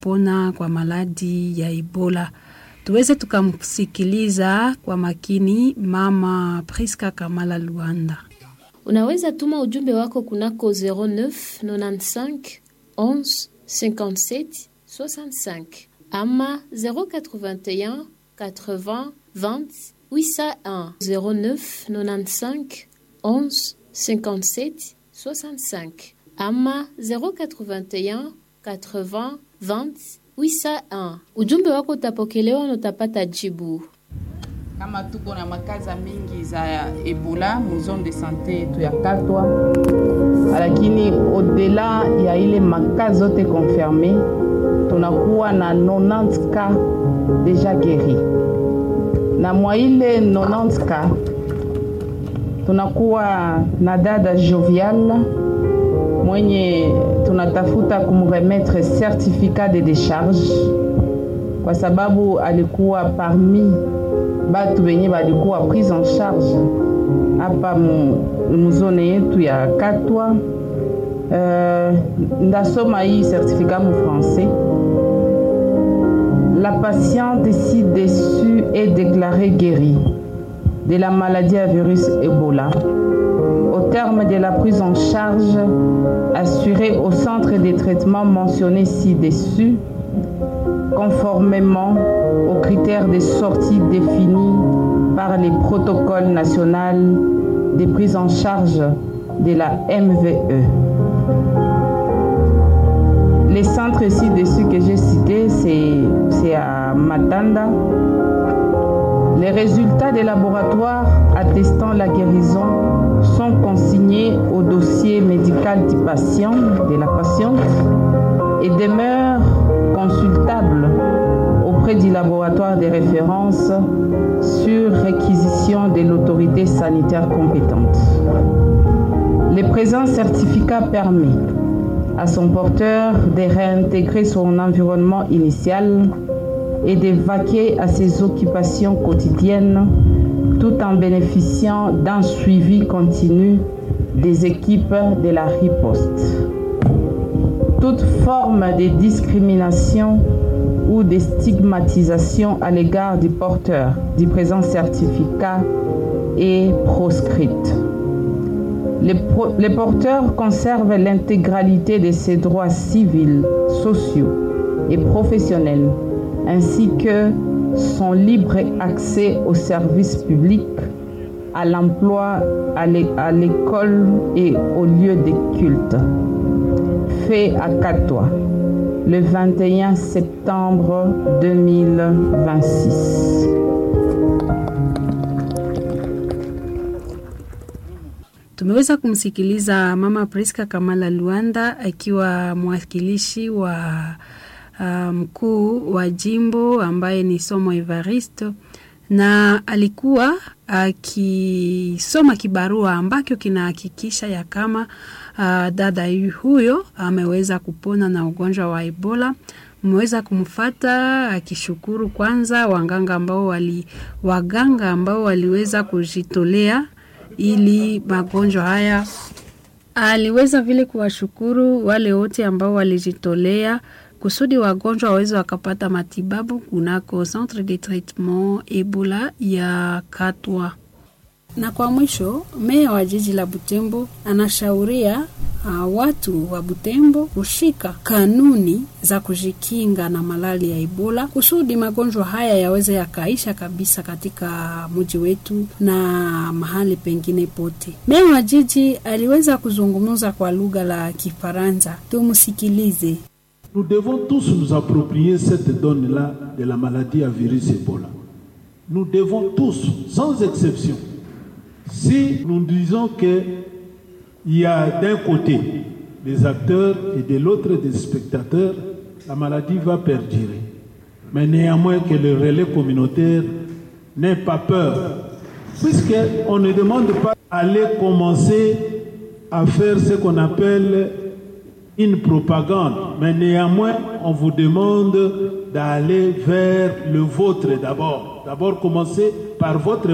kupona kwa maladi ya Ebola. Tuweze tukamsikiliza kwa makini Mama Priska Kamala Luanda. Unaweza tuma ujumbe wako kunako 09 95 11 57 65 ama 081 80 20 801 09 95 11 57 65 ama 081 80 20 801. Ujumbe wako utapokelewa na utapata jibu. Kama tuko na makaza mingi za Ebola mu zone de santé yetu ya Katwa, lakini au-delà ya ile makaza zote confirmé, tunakuwa na 90 cas déjà guéris. Na mwa ile 90 cas tunakuwa na dada Jovial mwenye tunatafuta kumremettre certificat de décharge kwa sababu alikuwa parmi batu wenye balikuwa prise en charge hapa muzone yetu ya Katwa. Ndasoma hii certificat mu français. La patiente ci-dessus est déclarée guérie de la maladie à virus Ebola au terme de la prise en charge assurée au centre de traitement mentionné ci-dessus, conformément aux critères de sortie définis par les protocoles nationaux de prise en charge de la MVE. Les centres ci-dessus que j'ai cités, c'est à Matanda. Les résultats des laboratoires attestant la guérison sont consignés au dossier médical du patient, de la patiente, et demeurent consultables auprès du laboratoire de référence sur réquisition de l'autorité sanitaire compétente. Le présent certificat permet à son porteur de réintégrer son environnement initial et de vaquer à ses occupations quotidiennes tout en bénéficiant d'un suivi continu des équipes de la riposte. Toute forme de discrimination ou de stigmatisation à l'égard du porteur du présent certificat est proscrite. Les porteurs conservent l'intégralité de ses droits civils, sociaux et professionnels, ainsi que son libre accès aux services publics, à l'emploi, à l'école et aux lieux de culte. Fait à Katwa, le 21 septembre 2026. Tumeweza kumsikiliza Mama Priska Kamala Luanda akiwa mwakilishi wa mkuu wa jimbo ambaye ni Somo Evaristo, na alikuwa akisoma kibarua ambacho kinahakikisha ya kama dada huyo ameweza kupona na ugonjwa wa Ebola. Mmeweza kumfuata akishukuru kwanza waganga ambao waliweza kujitolea ili magonjwa haya. Aliweza vile kuwashukuru wale wote ambao walijitolea kusudi wagonjwa waweze wakapata matibabu kunako Centre de Traitement Ebola ya Katwa. Na kwa mwisho, meya wa jiji la Butembo anashauria watu wa Butembo kushika kanuni za kujikinga na malali ya Ebola kusudi magonjwa haya yaweze yakaisha kabisa katika mji wetu na mahali pengine pote. Meya wa jiji aliweza kuzungumza kwa lugha la Kifaransa. Tumusikilize. Nous devons tous nous approprier cette donne-là de la maladie à virus Ebola. Nous devons tous, sans exception. Si nous disons qu'il y a d'un côté des acteurs et de l'autre des spectateurs, la maladie va perdurer. Mais néanmoins que le relais communautaire n'ait pas peur, puisqu'on ne demande pas d'aller commencer à faire ce qu'on appelle une propagande, mais néanmoins on vous demande d'aller vers le vôtre d'abord. D'abord commencez par votre